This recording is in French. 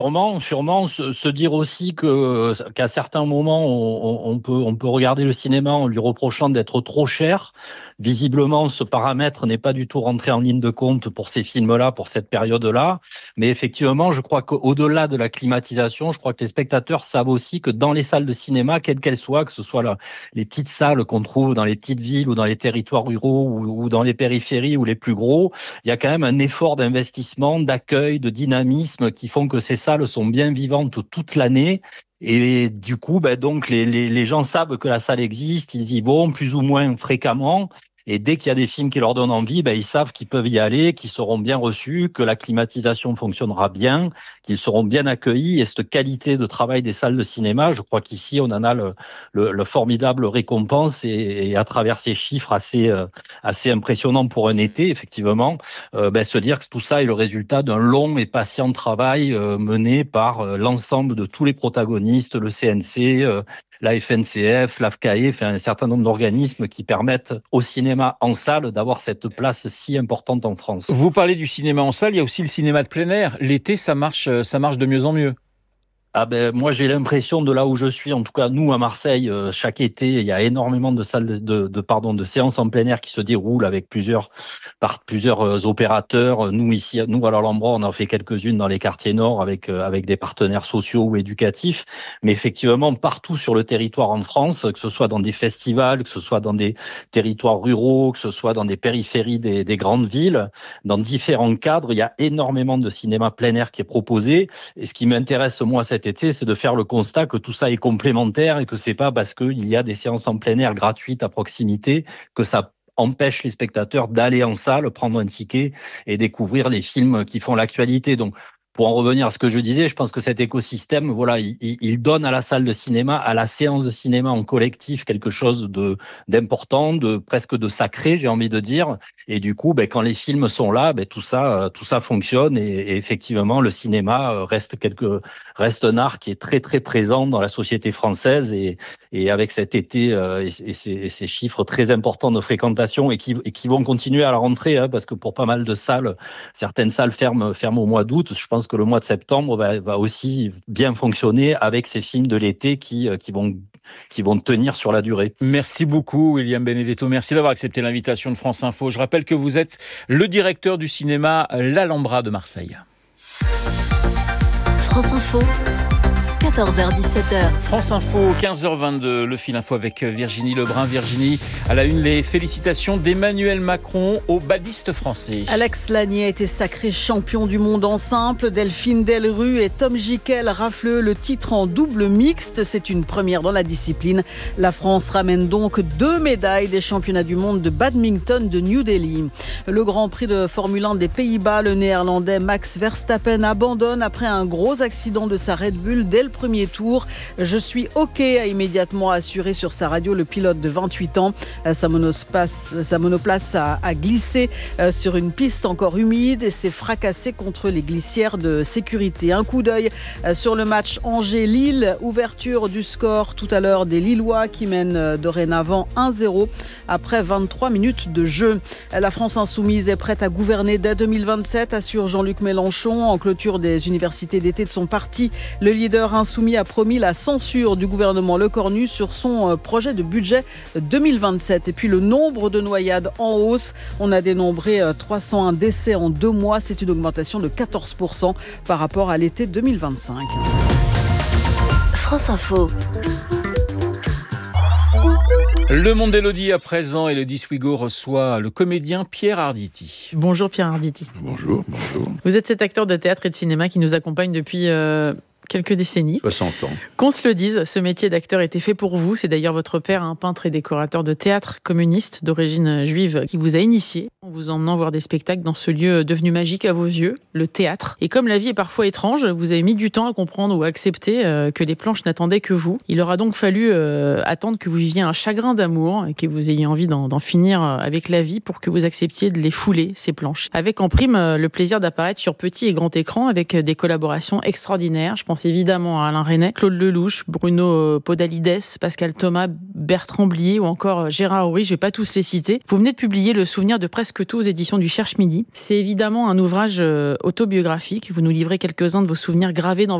Sûrement se dire aussi qu'à certains moments on peut regarder le cinéma en lui reprochant d'être trop cher. Visiblement, ce paramètre n'est pas du tout rentré en ligne de compte pour ces films-là, pour cette période-là. Mais effectivement, je crois qu'au-delà de la climatisation, je crois que les spectateurs savent aussi que dans les salles de cinéma, quelles qu'elles soient, que ce soit les petites salles qu'on trouve dans les petites villes ou dans les territoires ruraux ou dans les périphéries ou les plus gros, il y a quand même un effort d'investissement, d'accueil, de dynamisme qui font que ces salles sont bien vivantes toute l'année. Et du coup, donc les gens savent que la salle existe, ils y vont plus ou moins fréquemment. Et dès qu'il y a des films qui leur donnent envie, ils savent qu'ils peuvent y aller, qu'ils seront bien reçus, que la climatisation fonctionnera bien, qu'ils seront bien accueillis. Et cette qualité de travail des salles de cinéma, je crois qu'ici, on en a le formidable récompense. Et à travers ces chiffres assez impressionnants pour un été, effectivement, se dire que tout ça est le résultat d'un long et patient travail mené par l'ensemble de tous les protagonistes, le CNC, la FNCF, l'AFCAE, un certain nombre d'organismes qui permettent au cinéma en salle d'avoir cette place si importante en France. Vous parlez du cinéma en salle, il y a aussi le cinéma de plein air. L'été, ça marche de mieux en mieux. Moi j'ai l'impression de là où je suis, en tout cas nous à Marseille, chaque été il y a énormément de salles de séances en plein air qui se déroulent avec plusieurs opérateurs. Nous à l'Alhambra on en fait quelques-unes dans les quartiers nord avec des partenaires sociaux ou éducatifs, mais effectivement partout sur le territoire en France, que ce soit dans des festivals, que ce soit dans des territoires ruraux, que ce soit dans des périphéries des grandes villes, dans différents cadres, il y a énormément de cinéma plein air qui est proposé. Et ce qui m'intéresse moi cet été, c'est de faire le constat que tout ça est complémentaire et que c'est pas parce qu'il y a des séances en plein air gratuites à proximité que ça empêche les spectateurs d'aller en salle, prendre un ticket et découvrir les films qui font l'actualité. Donc, pour en revenir à ce que je disais, je pense que cet écosystème, il donne à la salle de cinéma, à la séance de cinéma en collectif quelque chose d'important, presque de sacré, j'ai envie de dire. Et du coup, quand les films sont là, tout ça fonctionne et effectivement, le cinéma reste un art qui est très très présent dans la société française et avec cet été et ces chiffres très importants de fréquentation et qui vont continuer à la rentrée, parce que pour pas mal de salles, certaines salles ferment au mois d'août. Je pense que le mois de septembre va aussi bien fonctionner avec ces films de l'été qui vont tenir sur la durée. Merci beaucoup William Benedetto, merci d'avoir accepté l'invitation de France Info. Je rappelle que vous êtes le directeur du cinéma L'Alhambra de Marseille. France Info, 14h-17h. France Info, 15h22, le fil info avec Virginie Lebrun. Virginie, à la une, les félicitations d'Emmanuel Macron aux badistes français. Alex Lanier a été sacré champion du monde en simple. Delphine Delrue et Tom Gickel raflent le titre en double mixte. C'est une première dans la discipline. La France ramène donc 2 médailles des championnats du monde de badminton de New Delhi. Le Grand Prix de Formule 1 des Pays-Bas, le néerlandais Max Verstappen abandonne après un gros accident de sa Red Bull dès le premier tour. Je suis OK, a immédiatement assuré sur sa radio le pilote de 28 ans. Sa monoplace a glissé sur une piste encore humide et s'est fracassée contre les glissières de sécurité. Un coup d'œil sur le match Angers-Lille. Ouverture du score tout à l'heure des Lillois qui mènent dorénavant 1-0 après 23 minutes de jeu. La France insoumise est prête à gouverner dès 2027, assure Jean-Luc Mélenchon. En clôture des universités d'été de son parti, le leader insoumis a promis la censure du gouvernement Lecornu sur son projet de budget 2027. Et puis le nombre de noyades en hausse. On a dénombré 301 décès en 2 mois. C'est une augmentation de 14% par rapport à l'été 2025. France Info. Le Monde d'Élodie à présent. Élodie Swigo reçoit le comédien Pierre Arditi. Bonjour Pierre Arditi. Bonjour. Vous êtes cet acteur de théâtre et de cinéma qui nous accompagne depuis quelques décennies. 60 ans. Qu'on se le dise, ce métier d'acteur était fait pour vous. C'est d'ailleurs votre père, un peintre et décorateur de théâtre communiste d'origine juive, qui vous a initié en vous emmenant voir des spectacles dans ce lieu devenu magique à vos yeux, le théâtre. Et comme la vie est parfois étrange, vous avez mis du temps à comprendre ou à accepter que les planches n'attendaient que vous. Il aura donc fallu attendre que vous viviez un chagrin d'amour et que vous ayez envie d'en finir avec la vie pour que vous acceptiez de les fouler, ces planches. Avec en prime le plaisir d'apparaître sur petit et grand écran avec des collaborations extraordinaires. Je pense pense évidemment à Alain Resnais, Claude Lelouch, Bruno Podalides, Pascal Thomas, Bertrand Blier ou encore Gérard Houry. Je ne vais pas tous les citer. Vous venez de publier Le souvenir de presque tout aux éditions du Cherche Midi. C'est évidemment un ouvrage autobiographique. Vous nous livrez quelques-uns de vos souvenirs gravés dans